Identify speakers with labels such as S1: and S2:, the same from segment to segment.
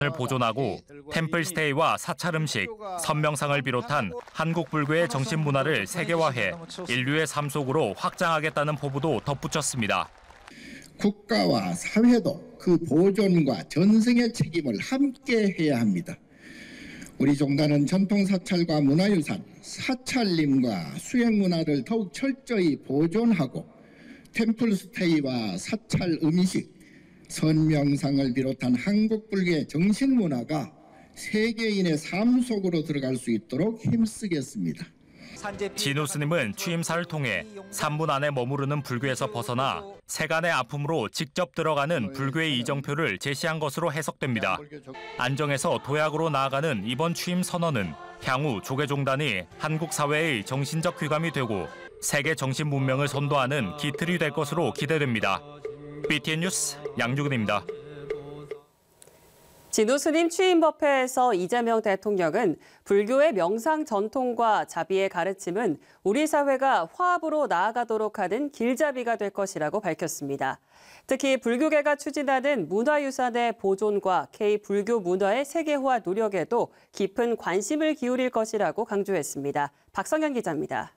S1: 보존하고 템플스테이와 사찰 음식, 선명상을 비롯한 한국 불교의 정신 문화를 세계화해 인류의 삶 속으로 확장하겠다는 포부도 덧붙였습니다.
S2: 국가와 사회도 그 보존과 전승의 책임을 함께 해야 합니다. 우리 종단은 전통 사찰과 문화유산, 사찰림과 수행 문화를 더욱 철저히 보존하고 템플스테이와 사찰 음식, 선명상을 비롯한 한국 불교의 정신 문화가 세계인의 삶 속으로 들어갈 수 있도록 힘쓰겠습니다.
S1: 진우 스님은 취임사를 통해 3분 안에 머무르는 불교에서 벗어나 세간의 아픔으로 직접 들어가는 불교의 이정표를 제시한 것으로 해석됩니다. 안정에서 도약으로 나아가는 이번 취임 선언은 향후 조계종단이 한국 사회의 정신적 귀감이 되고 세계 정신 문명을 선도하는 기틀이 될 것으로 기대됩니다. BTN 뉴스 양주근입니다.
S3: 진우 스님 취임 법회에서 이재명 대통령은 불교의 명상 전통과 자비의 가르침은 우리 사회가 화합으로 나아가도록 하는 길잡이가 될 것이라고 밝혔습니다. 특히 불교계가 추진하는 문화유산의 보존과 K-불교 문화의 세계화 노력에도 깊은 관심을 기울일 것이라고 강조했습니다. 박성현 기자입니다.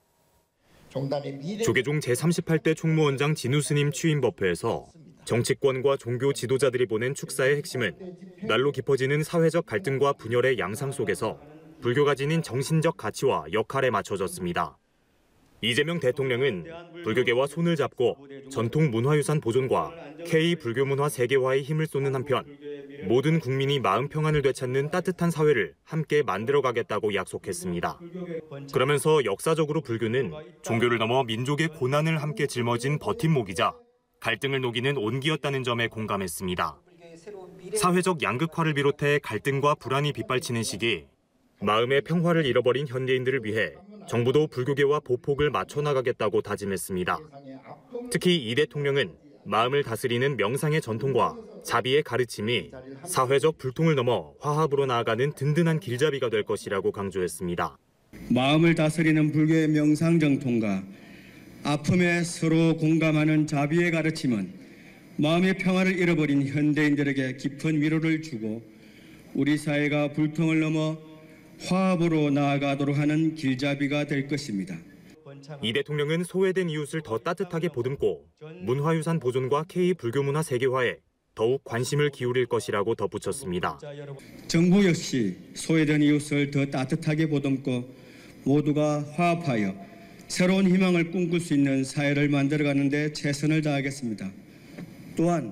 S4: 조계종 제38대 총무원장 진우 스님 취임 법회에서 정치권과 종교 지도자들이 보낸 축사의 핵심은 날로 깊어지는 사회적 갈등과 분열의 양상 속에서 불교가 지닌 정신적 가치와 역할에 맞춰졌습니다. 이재명 대통령은 불교계와 손을 잡고 전통 문화유산 보존과 K-불교 문화 세계화에 힘을 쏟는 한편 모든 국민이 마음 평안을 되찾는 따뜻한 사회를 함께 만들어가겠다고 약속했습니다. 그러면서 역사적으로 불교는 종교를 넘어 민족의 고난을 함께 짊어진 버팀목이자 갈등을 녹이는 온기였다는 점에 공감했습니다. 사회적 양극화를 비롯해 갈등과 불안이 빗발치는 시기, 마음의 평화를 잃어버린 현대인들을 위해 정부도 불교계와 보폭을 맞춰나가겠다고 다짐했습니다. 특히 이 대통령은 마음을 다스리는 명상의 전통과 자비의 가르침이 사회적 불통을 넘어 화합으로 나아가는 든든한 길잡이가 될 것이라고 강조했습니다.
S5: 마음을 다스리는 불교의 명상 전통과 아픔에 서로 공감하는 자비의 가르침은 마음의 평화를 잃어버린 현대인들에게 깊은 위로를 주고 우리 사회가 불통을 넘어 화합으로 나아가도록 하는 길잡이가 될 것입니다.
S4: 이 대통령은 소외된 이웃을 더 따뜻하게 보듬고 문화유산 보존과 K-불교 문화 세계화에 더욱 관심을 기울일 것이라고 덧붙였습니다.
S5: 정부 역시 소외된 이웃을 더 따뜻하게 보듬고 모두가 화합하여 새로운 희망을 꿈꿀 수 있는 사회를 만들어가는 데 최선을 다하겠습니다. 또한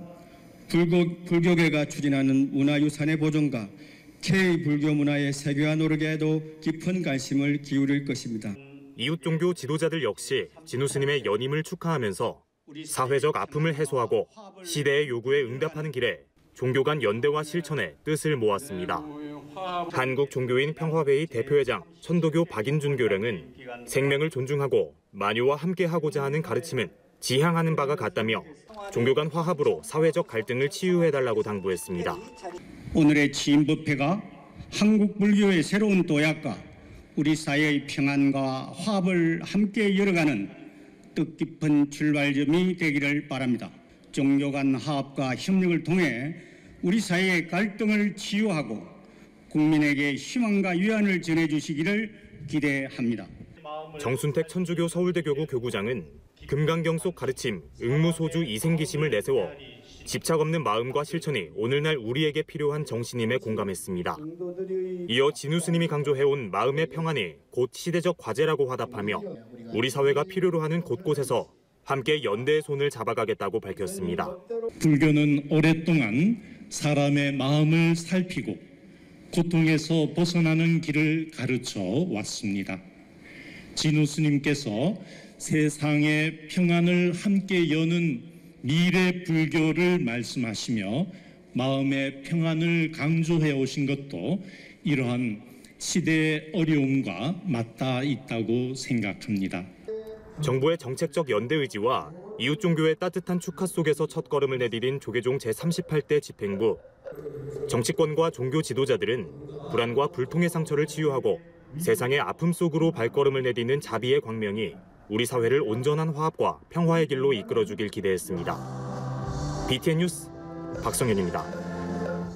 S5: 불교계가 추진하는 문화유산의 보존과 K-불교 문화의 세계화 노력에도 깊은 관심을 기울일 것입니다.
S4: 이웃 종교 지도자들 역시 진우 스님의 연임을 축하하면서 사회적 아픔을 해소하고 시대의 요구에 응답하는 길에 종교 간 연대와 실천에 뜻을 모았습니다. 한국종교인 평화회의 대표회장 천도교 박인준 교령은 생명을 존중하고 만유와 함께하고자 하는 가르침은 지향하는 바가 같다며 종교 간 화합으로 사회적 갈등을 치유해달라고 당부했습니다.
S6: 오늘의 취임 법회가 한국 불교의 새로운 도약과 우리 사회의 평안과 화합을 함께 열어가는 뜻깊은 출발점이 되기를 바랍니다. 종교 간 화합과 협력을 통해 우리 사회의 갈등을 치유하고 국민에게 희망과 위안을 전해주시기를 기대합니다.
S4: 정순택 천주교 서울대교구 교구장은 금강경 속 가르침, 응무소주 이생기심을 내세워 집착 없는 마음과 실천이 오늘날 우리에게 필요한 정신임에 공감했습니다. 이어 진우 스님이 강조해온 마음의 평안이 곧 시대적 과제라고 화답하며 우리 사회가 필요로 하는 곳곳에서 함께 연대의 손을 잡아가겠다고 밝혔습니다.
S7: 불교는 오랫동안 사람의 마음을 살피고 고통에서 벗어나는 길을 가르쳐 왔습니다. 진우 스님께서 세상의 평안을 함께 여는 미래 불교를 말씀하시며 마음의 평안을 강조해 오신 것도 이러한 시대의 어려움과 맞닿아 있다고 생각합니다.
S4: 정부의 정책적 연대 의지와 이웃 종교의 따뜻한 축하 속에서 첫걸음을 내디딘 조계종 제38대 집행부. 정치권과 종교 지도자들은 불안과 불통의 상처를 치유하고 세상의 아픔 속으로 발걸음을 내딛는 자비의 광명이 우리 사회를 온전한 화합과 평화의 길로 이끌어주길 기대했습니다. BTN 뉴스 박성현입니다.